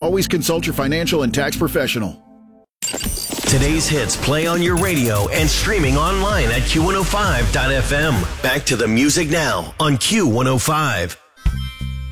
Always consult your financial and tax professional. Today's hits play on your radio and streaming online at Q105.fm. Back to the music now on Q105.